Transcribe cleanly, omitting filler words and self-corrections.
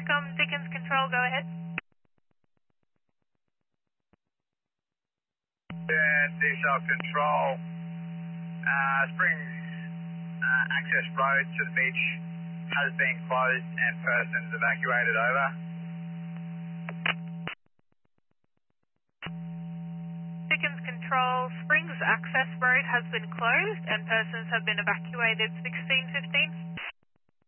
Dickens Control, go ahead. Diesel Control. Springs access road to the beach has been closed and persons evacuated over. Dickens Control, Springs access road has been closed and persons have been evacuated 1615.